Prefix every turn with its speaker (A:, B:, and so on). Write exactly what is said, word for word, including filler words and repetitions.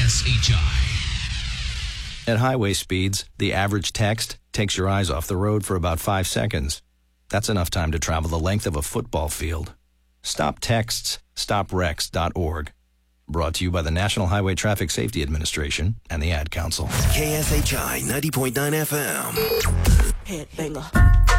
A: S H I.
B: At highway speeds, the average text takes your eyes off the road for about five seconds. That's enough time to travel the length of a football field. Stop texts. stop wrecks dot org. Brought to you by the National Highway Traffic Safety Administration and the Ad Council.
C: K S H I ninety point nine F M.
D: Headbanger.